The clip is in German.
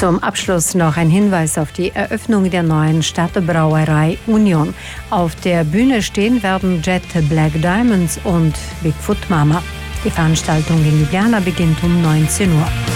Zum Abschluss noch ein Hinweis auf die Eröffnung der neuen Stadtbrauerei Union. Auf der Bühne stehen werden Jet Black Diamonds und Bigfoot Mama. Die Veranstaltung in Ljubljana beginnt um 19 Uhr.